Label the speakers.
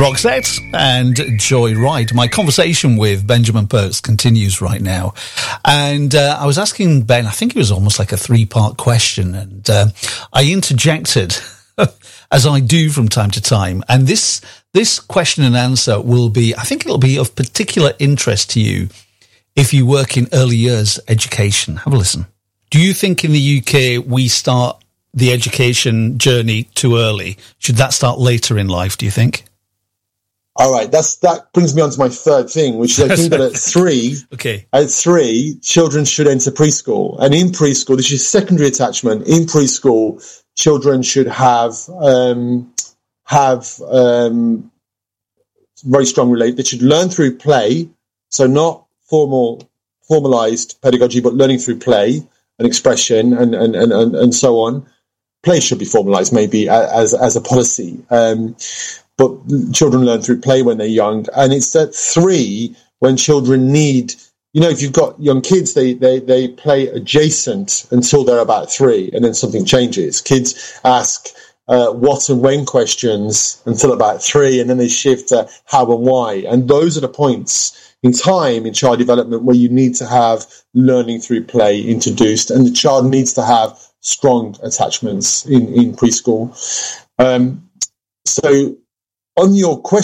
Speaker 1: Roxette and Joy Wright. My conversation with Benjamin Perks continues right now. And I was asking Ben, I think it was almost like a 3-part question, and I interjected, as I do from time to time. And this question and answer will be, I think it'll be of particular interest to you if you work in early years education. Have a listen. Do you think in the UK we start the education journey too early? Should that start later in life, do you think?
Speaker 2: All right, that brings me on to my third thing, which is I think that at 3, children should enter preschool. And in preschool, this is secondary attachment. In preschool, children should have very strong relate. They should learn through play, so not formalized pedagogy, but learning through play and expression and so on. Play should be formalized maybe as a policy. But children learn through play when they're young. And it's at 3 when children need, if you've got young kids, they play adjacent until they're about 3, and then something changes. Kids ask what and when questions until about 3, and then they shift to how and why. And those are the points in time in child development where you need to have learning through play introduced, and the child needs to have strong attachments in preschool. So on your question,